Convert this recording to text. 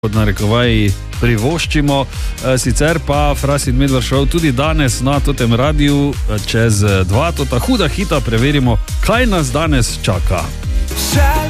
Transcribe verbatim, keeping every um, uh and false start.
pod narekovaji privoščimo. Sicer pa Fras in Medvard šel tudi danes na Totem radiju čez dva, to ta huda hita, preverimo, kaj nas danes čaka.